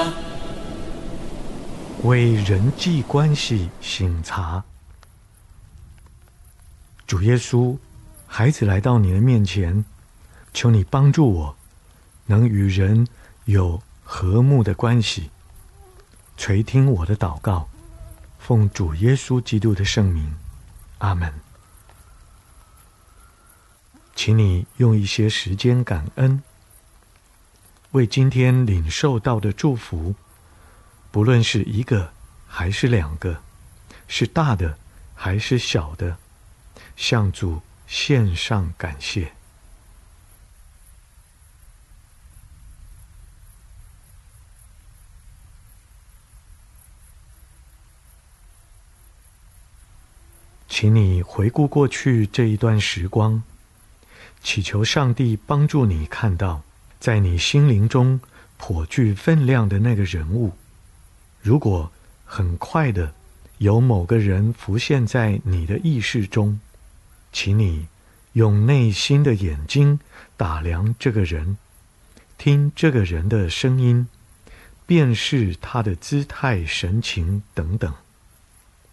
为人际关系省察。主耶稣，孩子来到你的面前，求你帮助我，能与人有和睦的关系。垂听我的祷告，奉主耶稣基督的圣名，阿们。请你用一些时间感恩，为今天领受到的祝福，不论是一个还是两个，是大的还是小的，向主献上感谢。请你回顾过去这一段时光，祈求上帝帮助你看到在你心灵中颇具分量的那个人物。如果很快的有某个人浮现在你的意识中，请你用内心的眼睛打量这个人，听这个人的声音，辨识他的姿态、神情等等。